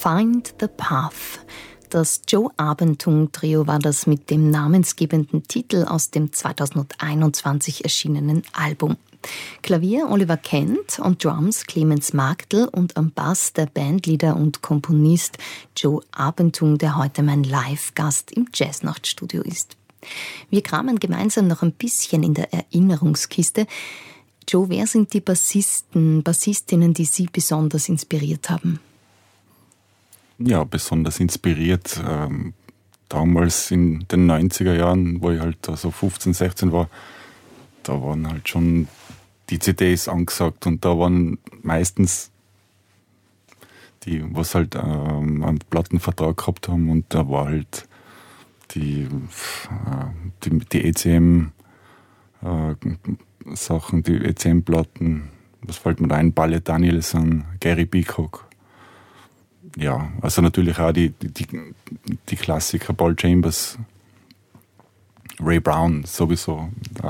Find the Path. Das Joe Arbentung Trio war das mit dem namensgebenden Titel aus dem 2021 erschienenen Album. Klavier Oliver Kent und Drums Clemens Marktl und am Bass der Bandleader und Komponist Joe Arbentung, der heute mein Live-Gast im Jazznachtstudio ist. Wir kramen gemeinsam noch ein bisschen in der Erinnerungskiste. Joe, wer sind die Bassistinnen, die Sie besonders inspiriert haben? Ja, besonders inspiriert. Damals in den 90er Jahren, wo ich halt so 15, 16 war, da waren halt schon die CDs angesagt und da waren meistens die, was halt einen Plattenvertrag gehabt haben, und da war halt die ECM Sachen, die ECM-Platten, was fällt mir da ein? Ballet Danielson, Gary Peacock. Ja, also natürlich auch die Klassiker, Paul Chambers, Ray Brown sowieso.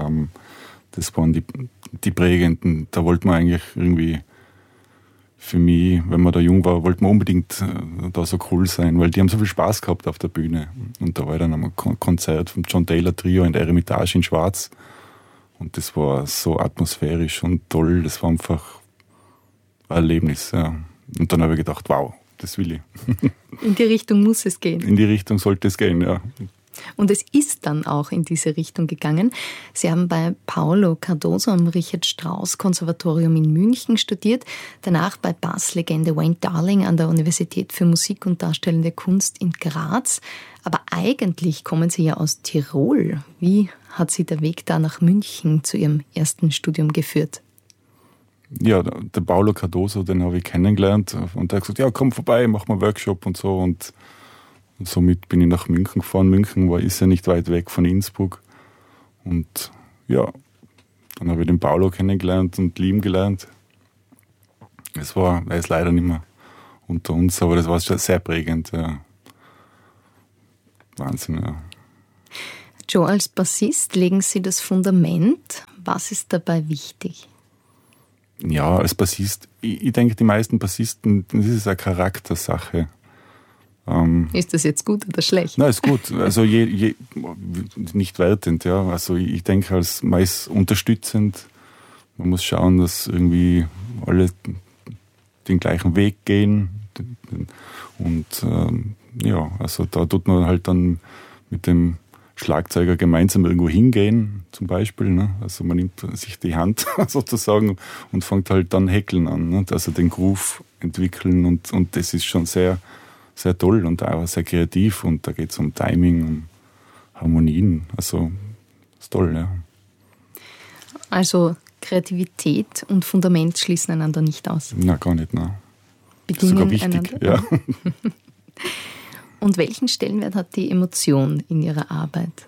Das waren die prägenden. Da wollte man eigentlich irgendwie, für mich, wenn man da jung war, wollte man unbedingt da so cool sein, weil die haben so viel Spaß gehabt auf der Bühne. Und da war dann ein Konzert vom John Taylor Trio in der Eremitage in Schwarz. Und das war so atmosphärisch und toll. Das war einfach ein Erlebnis. Ja. Und dann habe ich gedacht, wow, das will ich. In die Richtung muss es gehen. In die Richtung sollte es gehen, ja. Und es ist dann auch in diese Richtung gegangen. Sie haben bei Paolo Cardoso am Richard-Strauss-Konservatorium in München studiert, danach bei Basslegende Wayne Darling an der Universität für Musik und Darstellende Kunst in Graz. Aber eigentlich kommen Sie ja aus Tirol. Wie hat Sie der Weg da nach München zu Ihrem ersten Studium geführt? Ja, der Paolo Cardoso, den habe ich kennengelernt, und der hat gesagt, ja, komm vorbei, mach mal einen Workshop und so, und somit bin ich nach München gefahren. München ist ja nicht weit weg von Innsbruck, und ja, dann habe ich den Paolo kennengelernt und lieben gelernt. Er ist leider nicht mehr unter uns, aber das war schon sehr prägend, ja. Wahnsinn, ja. Joe, als Bassist legen Sie das Fundament. Was ist dabei wichtig? Ja, als Bassist, ich denke, die meisten Bassisten, das ist eine Charaktersache. Ist das jetzt gut oder schlecht? Nein, ist gut. Also nicht wertend, ja. Also ich denke, man ist unterstützend. Man muss schauen, dass irgendwie alle den gleichen Weg gehen. Und ja, also da tut man halt dann mit dem Schlagzeuger gemeinsam irgendwo hingehen, zum Beispiel. Ne? Also man nimmt sich die Hand sozusagen und fängt halt dann häkeln an. Ne? Also den Groove entwickeln, und das ist schon sehr, sehr toll und auch sehr kreativ, und da geht es um Timing, um Harmonien. Also ist toll, ja. Also Kreativität und Fundament schließen einander nicht aus? Na, gar nicht, nein. Bedingen sogar wichtig, einander? Ja. Und welchen Stellenwert hat die Emotion in Ihrer Arbeit?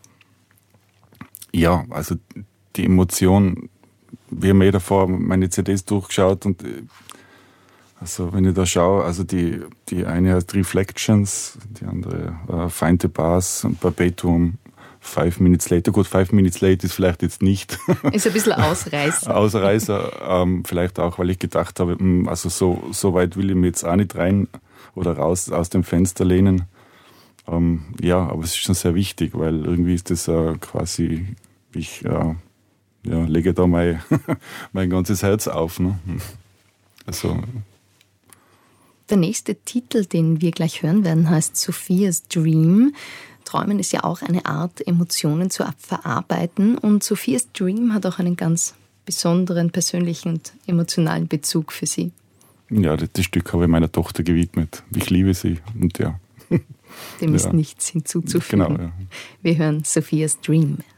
Ja, also die Emotion, wir haben davor meine CDs durchgeschaut, und also wenn ich da schaue, also die eine heißt Reflections, die andere Find the Path und Perpetuum, 5 Minutes Later. Gut, 5 Minutes Late ist vielleicht jetzt nicht. Ist ein bisschen Ausreißer. Ausreißer, vielleicht auch, weil ich gedacht habe, also so weit will ich mir jetzt auch nicht rein oder raus aus dem Fenster lehnen. Ja, aber es ist schon sehr wichtig, weil irgendwie ist das quasi, ich lege da mein ganzes Herz auf. Ne? Also. Der nächste Titel, den wir gleich hören werden, heißt Sophia's Dream. Träumen ist ja auch eine Art, Emotionen zu verarbeiten. Und Sophia's Dream hat auch einen ganz besonderen, persönlichen und emotionalen Bezug für Sie. Ja, das Stück habe ich meiner Tochter gewidmet. Ich liebe sie, und ja. Dem ist nichts hinzuzufügen. Genau, ja. Wir hören Sophia's Dream.